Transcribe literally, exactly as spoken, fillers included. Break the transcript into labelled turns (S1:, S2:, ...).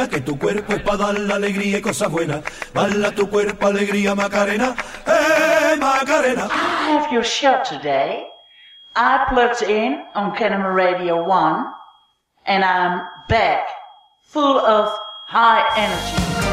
S1: Que tu cuerpo es para dar la alegría y cosas buenas. Bala tu cuerpo, alegría, Macarena. ¡Eh, Macarena!
S2: I have your show today. I plugged in on Kenema Radio one, and I'm back, full of high energy.